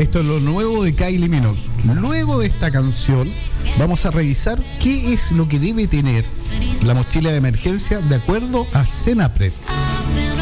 Esto es lo nuevo de Kylie Minogue. Luego de esta canción, vamos a revisar qué es lo que debe tener la mochila de emergencia de acuerdo a Senapred.